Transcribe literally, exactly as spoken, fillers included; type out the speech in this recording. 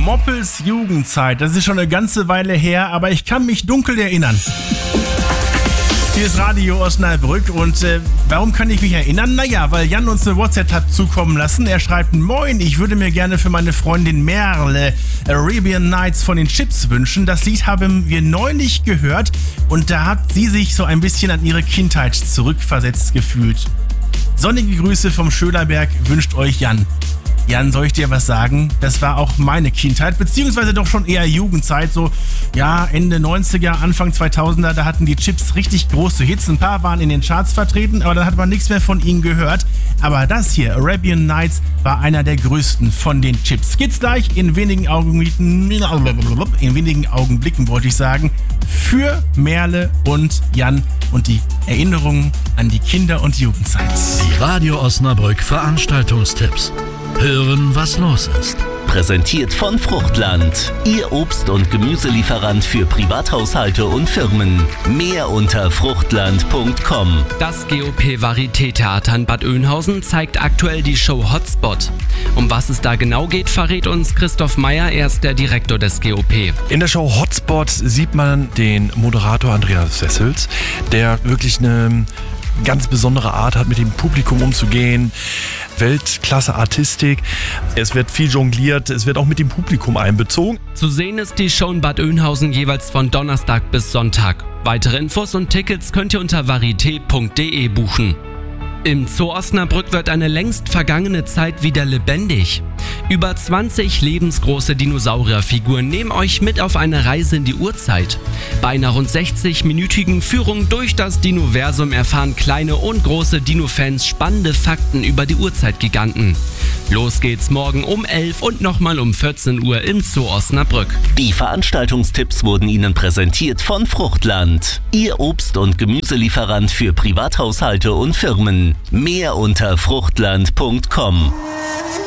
Moppels Jugendzeit. Das ist schon eine ganze Weile her, aber ich kann mich dunkel erinnern. Hier ist Radio Osnabrück und äh, warum kann ich mich erinnern? Naja, weil Jan uns eine WhatsApp hat zukommen lassen. Er schreibt, moin, ich würde mir gerne für meine Freundin Merle Arabian Nights von den Chips wünschen. Das Lied haben wir neulich gehört und da hat sie sich so ein bisschen an ihre Kindheit zurückversetzt gefühlt. Sonnige Grüße vom Schölerberg wünscht euch Jan. Jan, soll ich dir was sagen? Das war auch meine Kindheit, beziehungsweise doch schon eher Jugendzeit, so ja Ende neunziger, Anfang zweitausender, da hatten die Chips richtig große Hits. Ein paar waren in den Charts vertreten, aber dann hat man nichts mehr von ihnen gehört. Aber das hier, Arabian Nights, war einer der größten von den Chips. Geht's gleich in wenigen Augenblicken, in wenigen Augenblicken wollte ich sagen, für Merle und Jan und die Erinnerungen an die Kinder- und Jugendzeit. Die Radio Osnabrück Veranstaltungstipps. Hören, was los ist. Präsentiert von Fruchtland. Ihr Obst- und Gemüselieferant für Privathaushalte und Firmen. Mehr unter fruchtland punkt com. Das G O P-Varieté-Theater in Bad Oeynhausen zeigt aktuell die Show Hotspot. Um was es da genau geht, verrät uns Christoph Meyer, er ist der Direktor des G O P. In der Show Hotspot sieht man den Moderator Andreas Wessels, der wirklich eine ganz besondere Art hat, mit dem Publikum umzugehen. Weltklasse Artistik. Es wird viel jongliert, es wird auch mit dem Publikum einbezogen. Zu sehen ist die Show in Bad Oeynhausen jeweils von Donnerstag bis Sonntag. Weitere Infos und Tickets könnt ihr unter varieté punkt de buchen. Im Zoo Osnabrück wird eine längst vergangene Zeit wieder lebendig. Über zwanzig lebensgroße Dinosaurierfiguren nehmen euch mit auf eine Reise in die Urzeit. Bei einer rund sechzig-minütigen Führung durch das Dinoversum erfahren kleine und große Dino-Fans spannende Fakten über die Urzeitgiganten. Los geht's morgen um elf und nochmal um vierzehn Uhr im Zoo Osnabrück. Die Veranstaltungstipps wurden Ihnen präsentiert von Fruchtland. Ihr Obst- und Gemüselieferant für Privathaushalte und Firmen. Mehr unter fruchtland punkt com.